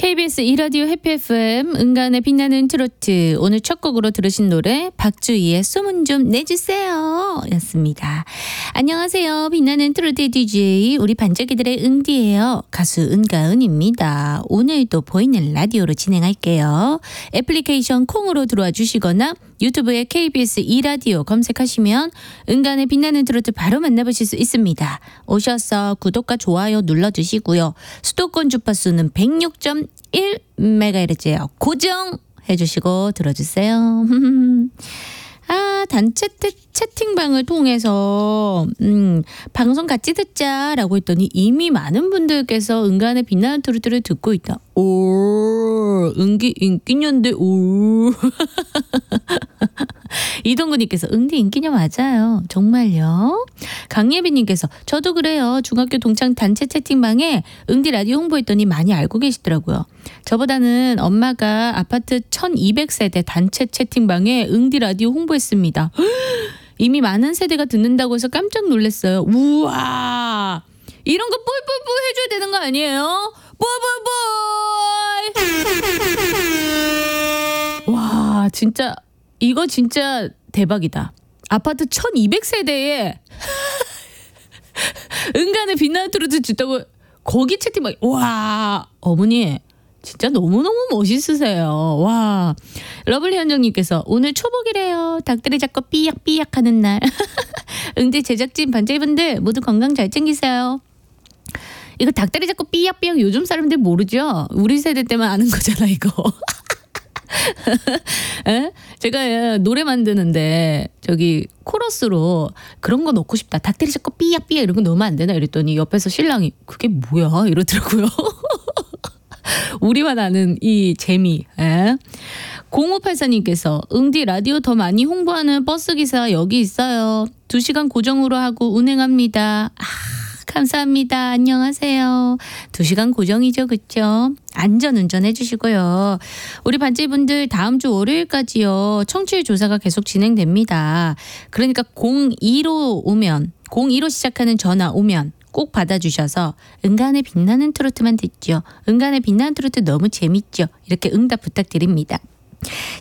KBS 2라디오 해피 FM 은간의 빛나는 트로트, 오늘 첫 곡으로 들으신 노래 박주희의 소문 좀 내주세요 였습니다. 안녕하세요. 빛나는 트로트 DJ 우리 반짝이들의 응디예요. 가수 은가은입니다. 오늘도 보이는 라디오로 진행할게요. 애플리케이션 콩으로 들어와 주시거나 유튜브에 KBS 2라디오 검색하시면 은간의 빛나는 트로트 바로 만나보실 수 있습니다. 오셔서 구독과 좋아요 눌러주시고요. 수도권 주파수는 106.1MHz예요. 고정해주시고 들어주세요. 단체 채팅방을 통해서 방송 같이 듣자라고 했더니 이미 많은 분들께서 은간의 빛나는 트로트를 듣고 있다. 오, 은기 인기녀인데 오. 이동구님께서 은디 인기녀 맞아요. 정말요? 강예빈님께서 저도 그래요. 중학교 동창 단체 채팅방에 은디 라디오 홍보했더니 많이 알고 계시더라고요. 저보다는 엄마가 아파트 1200세대 단체 채팅방에 응디 라디오 홍보했습니다. 이미 많은 세대가 듣는다고 해서 깜짝 놀랐어요. 우와, 이런 거 뽀이뽀이뽀이 해줘야 되는 거 아니에요? 뽀이뽀이뽀이. 와, 진짜 이거 진짜 대박이다. 아파트 1200세대에 은간의 빛나는 트로트 듣다고 거기 채팅방. 와, 어머니 진짜 너무너무 멋있으세요. 와. 러블리 현정님께서 오늘 초복이래요. 닭다리 잡고 삐약삐약 하는 날. 응대 제작진 반짝이분들 모두 건강 잘 챙기세요. 이거 닭다리 잡고 삐약삐약 요즘 사람들 모르죠? 우리 세대 때만 아는 거잖아 이거. 에? 제가 노래 만드는데 저기 코러스로 그런 거 넣고 싶다. 닭다리 잡고 삐약삐약 이런 거 넣으면 안 되나 이랬더니 옆에서 신랑이 그게 뭐야 이러더라고요. 우리만 아는 이 재미. 0584님께서 응디 라디오 더 많이 홍보하는 버스기사 여기 있어요. 2시간 고정으로 하고 운행합니다. 감사합니다. 안녕하세요. 2시간 고정이죠. 그쵸? 안전운전 해주시고요. 우리 반지분들 다음 주 월요일까지요. 청취율 조사가 계속 진행됩니다. 그러니까 02로 시작하는 전화 오면 꼭 받아주셔서 은간의 빛나는 트로트만 듣죠. 은간의 빛나는 트로트 너무 재밌죠. 이렇게 응답 부탁드립니다.